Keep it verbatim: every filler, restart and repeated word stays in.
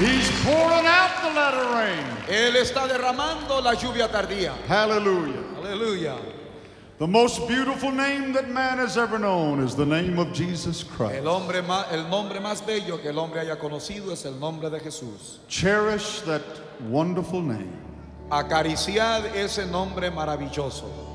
He's pouring out the latter rain. Él está derramando la lluvia tardía. Hallelujah. Aleluya. The most beautiful name that man has ever known is the name of Jesus Christ. El, hombre más, el nombre más bello que el hombre haya conocido es el nombre de Jesús. Cherish that wonderful name. Acariciad ese nombre maravilloso.